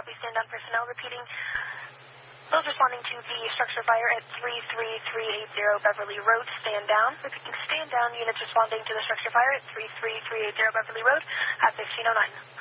copy. Stand down personnel repeating. Those responding to the structure fire at 33380 Beverly Road, stand down. Repeating, stand down. Units responding to the structure fire at 33380 Beverly Road at 1509.